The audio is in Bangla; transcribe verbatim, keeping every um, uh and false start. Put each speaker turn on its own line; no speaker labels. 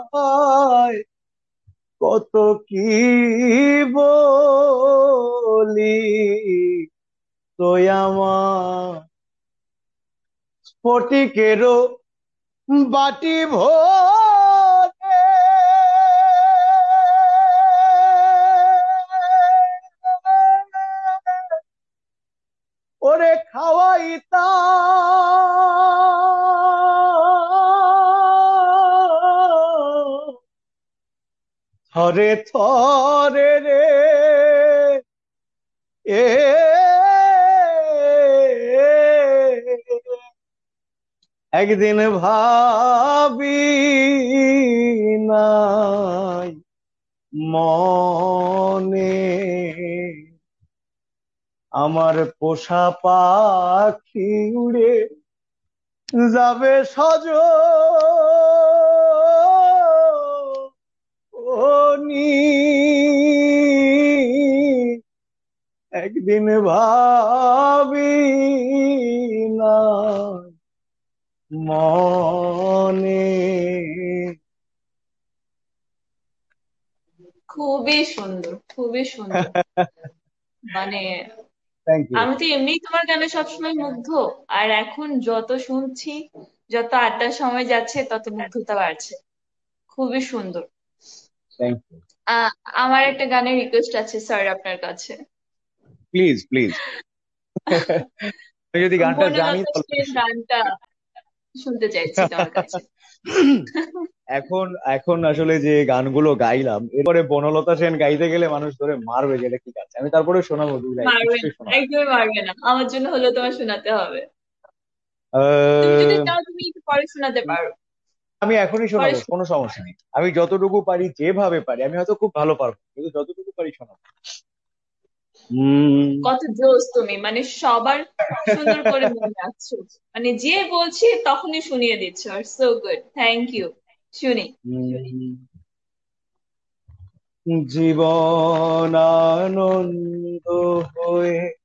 কত কি বলি তুই আমার স্ফটিকেরও বাটি ভরে ওরে খাওয়াইতা থরে থরে রে এ একদিন ভাবি নাই মনে আমার পোষা পাখি উড়ে যাবে সজনি একদিন ভাবি না মনে।
খুবই সুন্দর, খুবই সুন্দর। মানে
থ্যাংক ইউ।
আমি তো এমনিই তোমার গানে সবসময় মুগ্ধ, আর এখন যত শুনছি, যত আড্ডার সময় যাচ্ছে, তত মুগ্ধতা বাড়ছে। খুবই সুন্দর।
Thank you.
আহ আমার একটা গানের রিকোয়েস্ট আছে স্যার আপনার কাছে।
প্লিজ প্লিজ, আমি যদি গানটা জানি
বনলতা
তাহলে
সেন
অবশ্যই।
গানটা শুনতে চাইছি তোমার কাছে।
এখন এখন আসলে যে গানগুলো গাইলাম এরপরে বনলতা সেন গাইতে গেলে মানুষ ধরে মারবে, যেটা ঠিক আছে, আমি তারপরে শোনাবো, দুই লাইন
মারবে না,
নিশ্চয়ই শোনাবো।
একদমই মারবে না, আমার জন্য হলেও তোমার শোনাতে হবে। তুমি যদি
আহ,
চাও তুমি একটু পরে শোনাতে পারো।
আমি এখনই
পরে
শোনাবো,
শো-
কোনো সমস্যা নেই। আমি যতটুকু পারি, যেভাবে পারি, আমি হয়তো খুব ভালো পারবো কিন্তু যতটুকু পারি শোনাবো। উম
কত জোস তুমি, মানে সবার সুন্দর করে মনে রাখছো। মানে যে বলছি তখনই শুনিয়ে দিচ্ছ, আর সো গুড, থ্যাংক ইউ। শুনি।
উম, জীবন আনন্দ হয়ে